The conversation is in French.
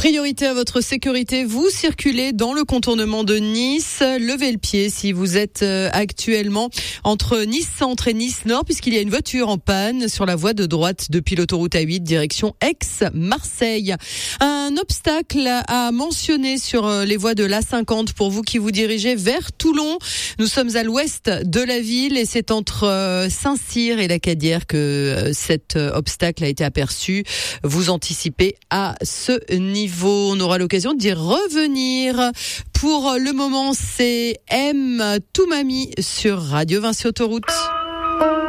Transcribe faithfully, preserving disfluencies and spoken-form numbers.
Priorité à votre sécurité, vous circulez dans le contournement de Nice. Levez le pied si vous êtes actuellement entre Nice Centre et Nice Nord, puisqu'il y a une voiture en panne sur la voie de droite depuis l'autoroute A huit direction Aix-Marseille. Un obstacle à mentionner sur les voies de l'A cinquante pour vous qui vous dirigez vers Toulon. Nous sommes à l'ouest de la ville et c'est entre Saint-Cyr et la Cadière que cet obstacle a été aperçu. Vous anticipez à ce niveau. On aura l'occasion d'y revenir. Pour le moment, c'est M. Toumami sur Radio Vinci Autoroute.